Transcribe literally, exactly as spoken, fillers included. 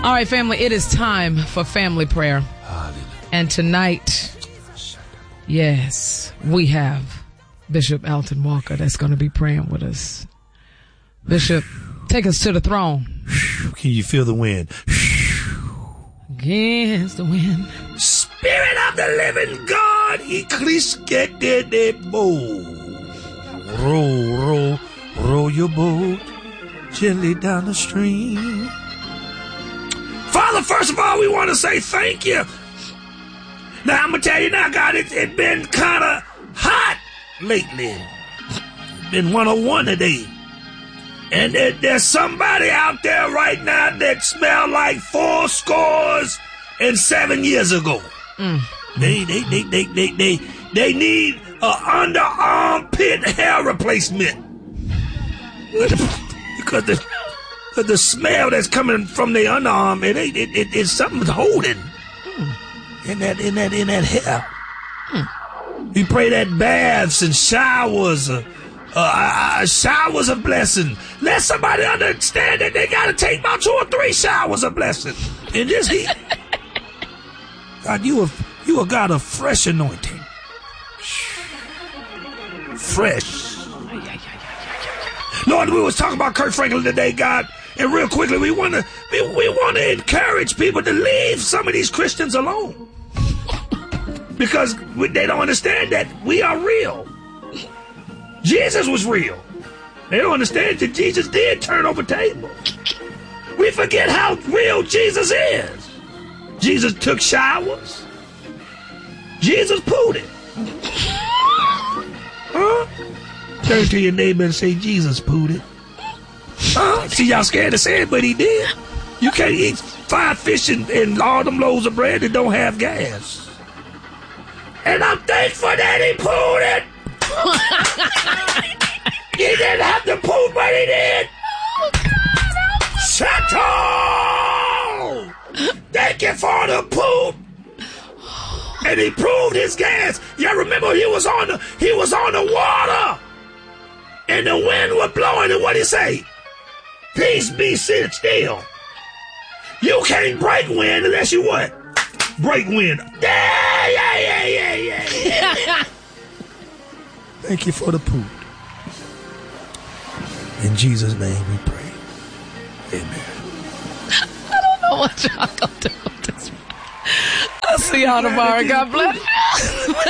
All right, family, it is time for family prayer. Hallelujah. And tonight, yes, we have Bishop Alton Walker that's going to be praying with us. Bishop, take us to the throne. Can you feel the wind? Against the wind. Spirit of the living God, roll, roll, roll your boat gently down the stream. Father, first of all, we want to say thank you. Now, I'm going to tell you now, God, it's it been kind of hot lately. It's been one oh one today. And there, there's somebody out there right now that smell like four scores and seven years ago. Mm. They, they, they, they, they, they, they need an underarm pit hair replacement. Because the, because the smell that's coming from the underarm, it ain't, it, it, it's something's holding mm. in that, in that, in that hair. Mm. We pray that baths and showers, uh, uh, showers a blessing. Let somebody understand that they gotta take about two or three showers a blessing in this heat. God, you are, you are God of fresh anointing. Fresh. Lord, we was talking about Kirk Franklin today, God, and real quickly, we want to we, we want to encourage people to leave some of these Christians alone because we, they don't understand that we are real. Jesus was real. They don't understand that Jesus did turn over tables. We forget how real Jesus is. Jesus took showers. Jesus pooed it. Huh? Turn to your neighbor and say, Jesus pooed it. Huh? See, y'all scared to say it, but he did. You can't eat five fish and, and all them loaves of bread that don't have gas. And I'm thankful that he pooed it. He didn't have to poop, but he did. Settle! Thank you for the poop. And he proved his gas. Y'all remember he was on the he was on the water. And the wind was blowing, and what'd he say? Peace be sit still. You can't break wind unless you what? Break wind. Yeah, yeah, yeah, yeah, yeah, yeah. Thank you for the poop. In Jesus' name we pray. Amen. I don't know what y'all gonna do with this. I'll see y'all tomorrow. God bless you.